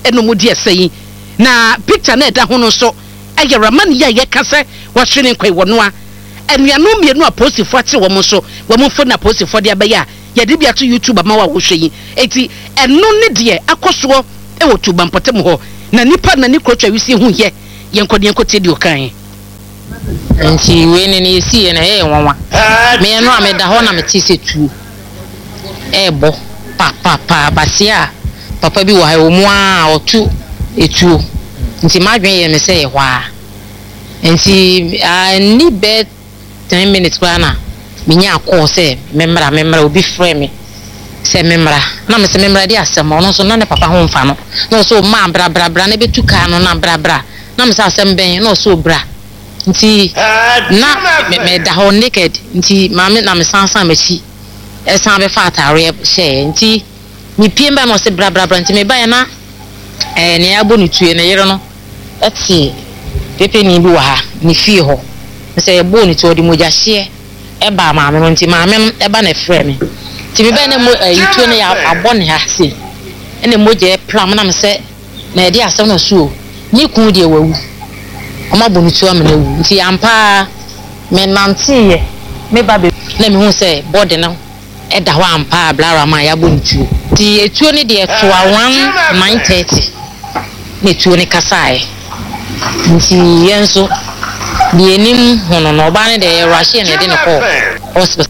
eno mu de sei na picture na da ho no so aye raman ya ye kase wo hwene kwai wono a anuanu mienu aposifo ate wo mo so wo mo fo na aposifo de abaya ye de bia to YouTube ama wa wo hwe yi enti eno ne de akoso e wo tuba mpotem ho na nipa na ni krotwa wisi hu ye yenkode yenkote di okan enti we ne esi ye na ye nwanwa me no ameda ho na me ti setu ebo papa basia papa bi wo ha omu a otu etuo nti madwen ye me se ye hwa nti ni be 10 minutes bana minya call say memra obi frame me say memra na me say memra di asem ono so na ne papa ho mfa no no so ma bra na betu ka no na bra na me say asem ben no so bra nti na me da ho naked nti ma me na me sansan machi esan be fa atare she nti mi piem ba mo say bra nti me ba ya na ne abonu tue ne yero no ati pepe ni bi wa ha ni fie ho say ebonu to di moja hye eba maame no nti maame eba na frɛ me nti me ba na mo yituo ne ya abone ha se ene moje plan na me sɛ na edi asɛm na so ni kun de wawu oma bonu tuo am na wu nti ampa me nante ye me ba be na me hu sɛ body no eda ho ampa blara ma ya bonu tuo nti etuo ne de to a 9:30 ne tuo ne kasae nti yenso the enim hono no ba ne de Russia ne de ne ko hospital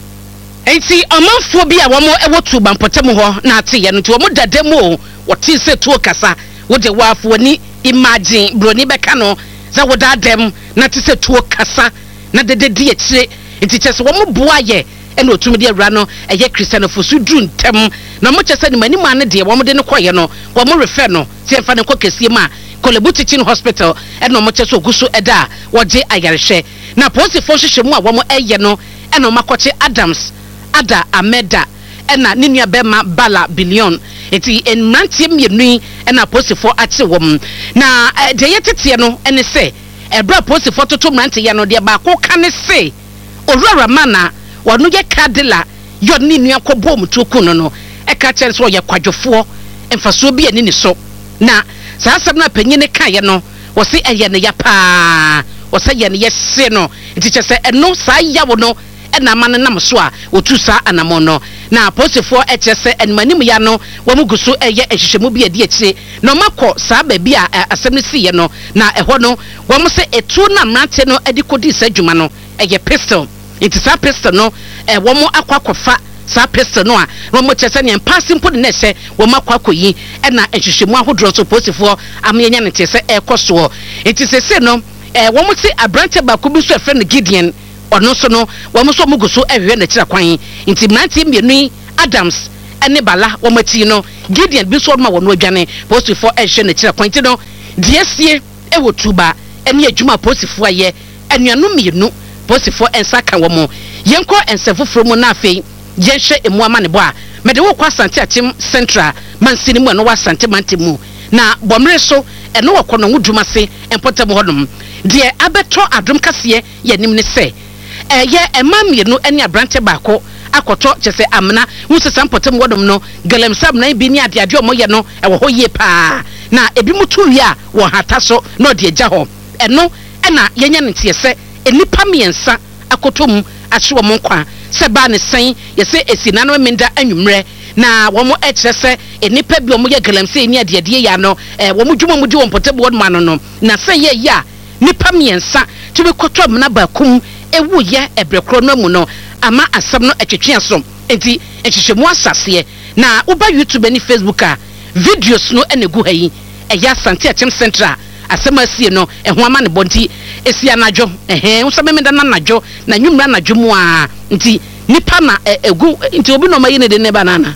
enti amanfo bi a wo mo ewo tuba mpotem ho na ate ye no to mo dademu wo ti se tuo kasa wo de wafo ni imagine broni beka no za wo dadem na ti se tuo kasa na de di akire enti chese wo mo boa ye ena otum de awura no eye Christian fo su dru ntem na mo chese ni mani ma ne de wo mo de ne koye no wo mo refer no ti emfa ne ko kesie ma Kolebu Teaching Hospital eno mo cheso gusu eda woje ayarehwe na posifo hwehwemu a wo mo eye no eno makoche Adams Ada Ameda ena ninua bema Bala Billion eti enmantie mienu ena posifo ache wom na de yetete no ene se ebra posifo toto mrante ye no de ba ko kane se orura mana wonu ye kadela yo ninua kobom toku no e ka chere so ye kwadwofo emfaso bi ani ni so na saa asem na panyine kaye no wo se eye ne ya pa wo se ye ne ye se no enti che se eno saa yawo no na man nam so a otu saa anamo no na posifo eche se enmanim ya no wo muguso eye ehwehwemu bi adi akire no makọ saa ba bi a asem ne siye no na eho no wo mo se etu na mrante no adi kodi sa dwuma no eye pistol enti saa pistol no wo mo akwakofa saa pistol no a wo mo chese ne passing po ne se wo makwakoyi na ehwehwemu ahodro so posifo amyenya ne tese ekoso enti sese no wo mo se abrante ba ko bi so efe no Gideon ono so no wo mo so muguso ehwe na kira kwan nti mrante mienu Adams ene Bala wo mati no Gideon bi so ma wo no adwane posifo ehwe na kira kwan ti no diesie ewo tuba ene adwuma posifo aye anuanu mienu posifo ensa kan wo mo yenko ensefoforo mu na afei yenhwe emu amane bo a mede wo kwa Asante Atim Central mansini mu no wa Asante Mantemu na bomre so eno wo kono nguduma se empotem hodum de abeto adum kase ye nim ne se ye emamienu ene abrante baako akoto chese amna wusesa empotem hodum no galemsam na bi ni ade omoye no ewo ho ye pa na ebi mutu wi a wo hata so na ode agya ho eno ena yenya ne tiese enipa miensa akotom ahwe mo nkwa se ba ne sen yese esina no menda anwumre na wo mo ekire se enipa bi o mo ye galamse ni ade ya no wo mo dwuma mo di wo mpotebo wo ma no na se ye ya nipa miensa tube kotom na bakum ewu ye ebrekro no mu no ama asam no atwetwe asom enti ehwehwemu asase na uba YouTube ni Facebook a videos no enegu ha yi eya Asante Atim Central asema asie no eho ama ne bonti esi anadwo usame meda na anadwo na nwumra anadwo mu a nti nipa na egu nti obi no mayi ne de ne banana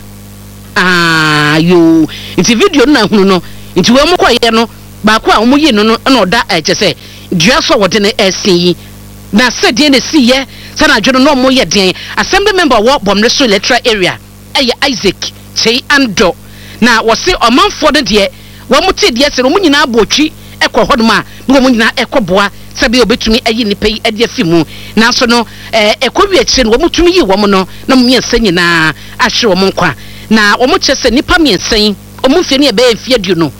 yo nti video na hunu no nti we mo koye no ba ko a omo yi no na oda chese dua so wode ne esin yi na sede ne siye sanadwo no mo ye den assembly member wo bomre so electoral area eye Isaac Chei Ando na wo se omanfo de de wo mo te de se no mo nyina abotwi ekọ hodoma no mo nyina ekoboa sabe obetumi ayi nipa yi ade afimu na so no ekowi akire no wo mutumi yi wo mo no na mo miensa nyina ahwe wo mo nkwa na wo mo chese nipa miensan o mo mfie ne ebe mfie du no